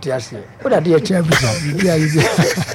tiase oda de etia bisa bibia bibia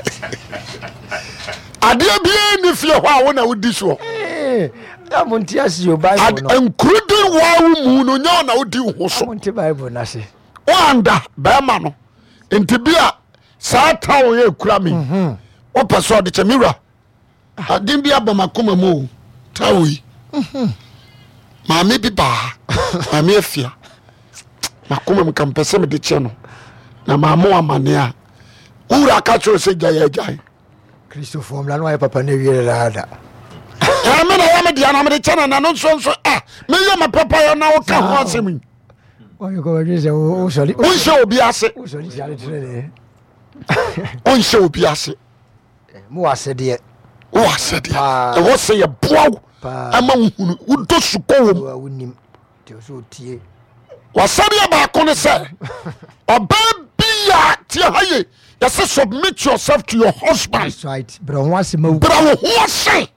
ade bia ni fie ho a wo na wodi so ya monti ase o Bible no including wa mu no nya na wodi ho so monti Bible na se wanda ba ma no enti bia sa tawo ye kura mi o paso de chemira adin bia ba makoma mu tawo yi maame bi ba maame afia makoma m kan pese me de che no na maamo amane a ura ka cho se gaya gaya Christopher mla no ay papa ne wiere lada me na yame dia na me de chana na no so me ye ma papa yo na wo ka ho asemi o yo ko je se o soli o se obi ase o soli jale tire o se obi ase mo wasede o wasede e wo se ye boaw ama hunu wo do suko wo wonim te so tie wasade ba ko ne se oba bia tie haye you say submit yourself to your husband. That's right. But I want to move. But I want say.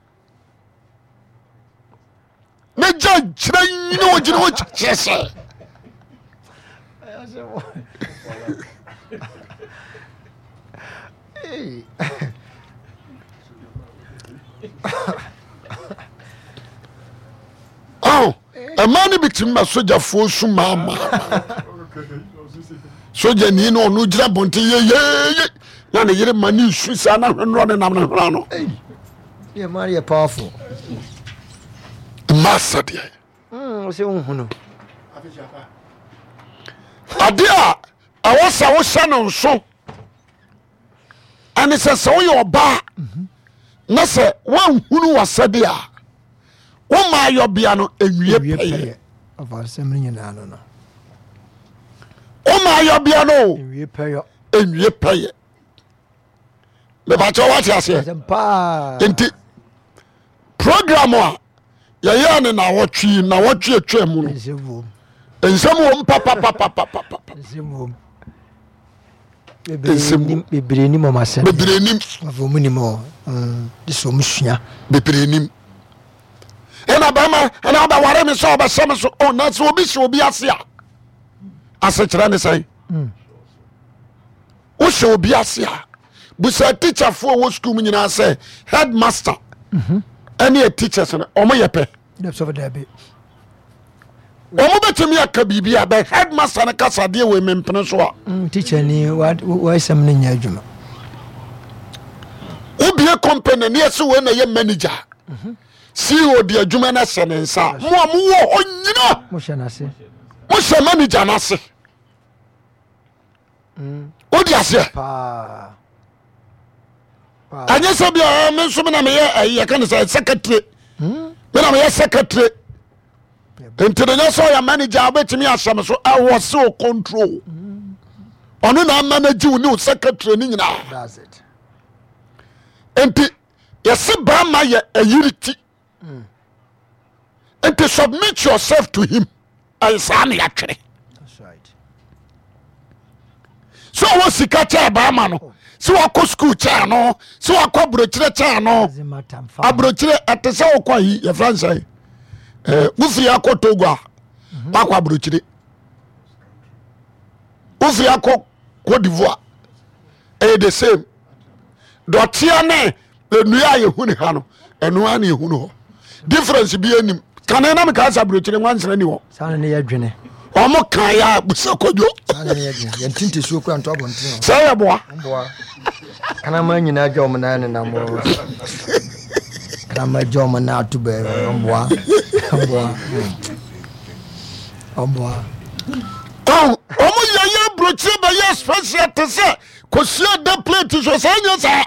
Ne judge, you know what you know what you say. Oh, a man between my soldier for some mama. Soja ni no no gira bonte ye na ne yere mani susa na hwenro ne nam na hra no yeah Maria powerful master dia o se unhunu adia awasa wo sha no nso ani se wo ye oba na se wan hunu wasade a wo ma yo bia no enwie peye ava se mri nyina no o ma yo bia no enwie peye le ba cho what ya say enti program a ya ya ne na wotwe atwa mu no ensem wo papa bebreni mo masem bebreni avomu ni mo diso musua bebreni ena ba ma ena ba ware me so ba sem so o na so obi ase a ase kira ne sai wo se obi ase a busa teacher for wo school nyina say headmaster any a teachers no omo yepe that's over there be omo betimi aka bibia be headmaster na kasa de we mempene so a teacher ni wa sem ne nya adwuma ubie company ne so we na ye manager CEO de adwuma na se ne nsa mo wo onyina mo hye na se mo hye manager na se odi ase pa anya se bia me nso me na me ye kan say secretary me na me ye secretary ntene so ya manager abetimi asem so awo se control ono na manage uni secretary ni nyina that's it enti yesi ba ma ye ayiriti enti submit yourself to him aisani atwere that's right so wo sika cha ba ma no so wako school cha no so wako brochire cha no abrochire atese wo kwa yi ye franchise ufiri akotogo a akwa brochire ufiri akọ Côte d'Ivoire the same dotia ne enua ye huni ha no enua ne hunu ho difference bi anim kana na me ka sa brochire wansere ni ho sana ne yadwene omo kan ya busa kojo sana ne yadwene yantinte suo kwa nto abontin say ya boa kana ma nyina jom na ne na mo kana ma jom na to be boa boa omo ya brochire ba ya special to say ko sia da plate so say nya sa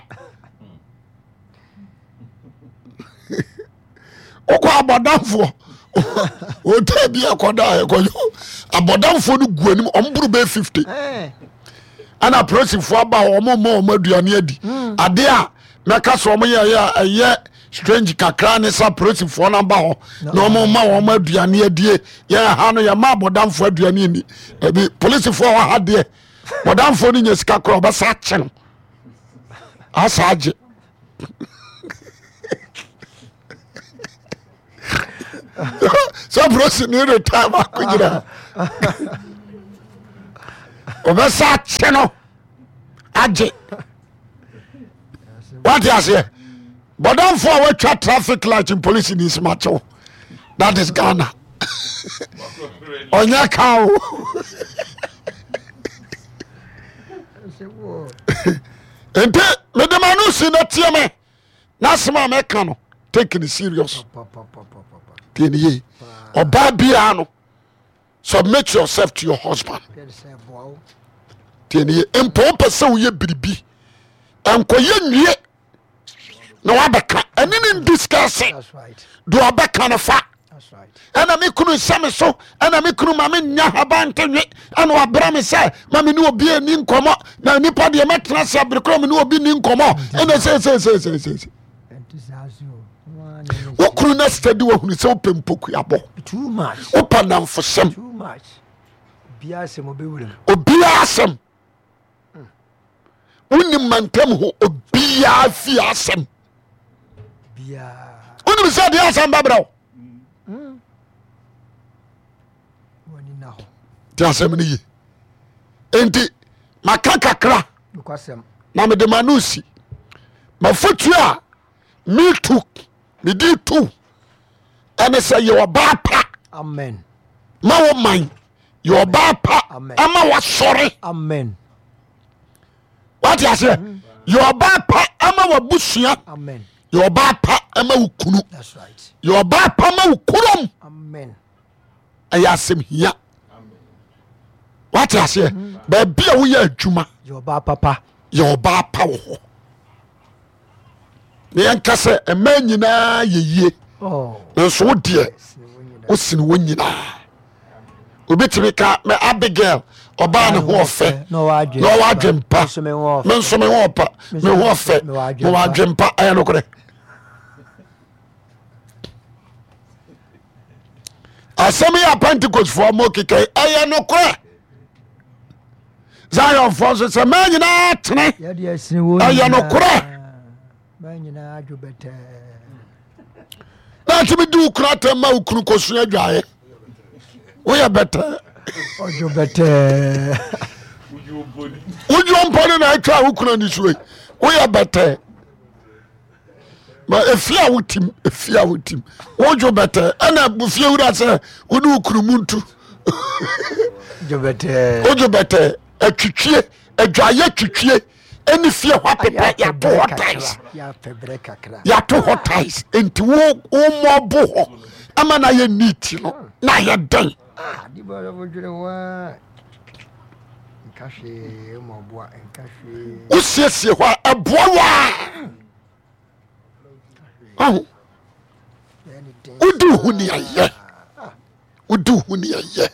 okwa abodamfo o tabi akoda ekoyo abodamfo no guanim omburu be 50 ana prosifo aba omo aduane adi ade a meka so omo ye strange kakra ne sa prosifo na ba ho na omo ma aduane adie ya ha no ya ma abodamfo aduane ni ebi policefo ha de bodamfo ni nyesika kro ba sa chen asaje so prosi ni retire akujira obesa che no agye what you say but don't for we try traffic light in police in this match. That is Ghana. Onya cow. Ente me de manu si na tie me na sema me ka no take it serious. Tie ni oba bia no submit yourself to your husband. Tie ni empo pese wo ye biribi enkoye nwie na wa beka eni ni discuss. That's right. Do abeka na fa. That's right. Ana me kunu same so ana me kunu ma me nya haba ntenwe ana wa bra me say ma me ni obi ani nkomo na nipa de metena se abrekro me ni obi ni nkomo ena say wo kunu na steady wo hunu se opempoku abo too much opa na mfosem too much bia asem obewuram obia asem woni mantem ho obia fi asem bia woni se de asem babra woni na ho ti asem ni yi enti makakakra kwasem na me de manusi mafotu a me took me di tu ene say your bapa amen ma wo man your bapa ama wa sore amen what you say your bapa ama wa busua amen your bapa ama wo kunu that's right your bapa ama wo kurom amen ayasem hia amen what you say ba bia wo ya adwuma your bapa wo ne yankase ema nyina yeye nso wo de wo sini wo nyina obetimi ka me Abigail oba ne ho ofe no wa dwempa me nso me ho opa me ho ofe no wa dwempa aya no kore asemi ya Pentecost for mo kike aya no kore Zion for se me nyina tene aya no kore banyina adwobete na timi du krata ma ukuru kosu adwaye wo ya bete adwobete uju ompone na atwa ukuru ni suwe wo ya bete ma efia wutim wojo bete ana bufia wura se wo du ukuru muntu ojo bete atwitwie adwaye twitwie any fear what pepe ya to hotais ya to hotais enti wo mo bo ama na ye neat no na ye dan di bo wo jure wa nkashi mo bo nkashi usiesie hwa eboa wa udu huni aye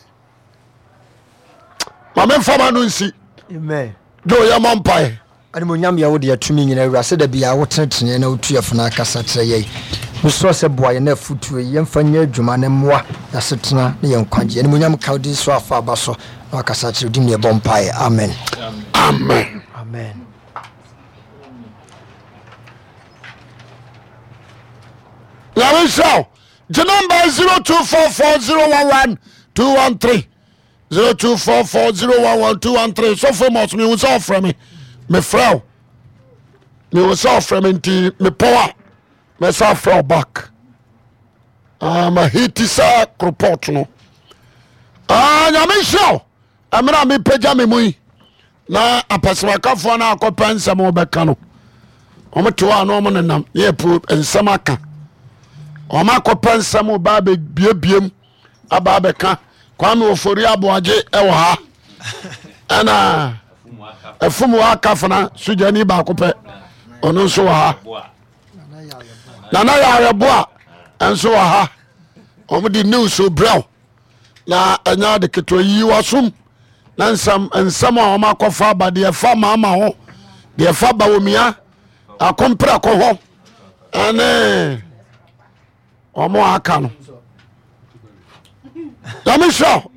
mama fama no nsi amen do ya mampai ani monyam ya wo de atumi nyina awura se da bia wo tenetene na wotuafo na akasa tere ye muso se boaye na futu ye mfanya adwuma ne moa ya setena ne ye nkwagye ani monyam ka odi so afa abaso na akasa tere dim ne bompai amen amen amen la show the number 0244011213 0244011213 so famous me was off from me frau me was off from me power me self frau back ma hiti sa report no nyame show amra me pagya me mui na apaswa kafo na akopa nsem obeka no omoto ano omo nenam ye pu nsem aka omakopa nsem ba be biebiem aba beka Kwame ofori aboaje ewo ha ana efumu akafana sujani ba kope ono so ha nana ya reboa enso ha omudi news obrew na anya de keto yi wasum na nsam a omakofa ba de fa mama ho de fa ba womia akompra ko ho ane omo aka no Yamisha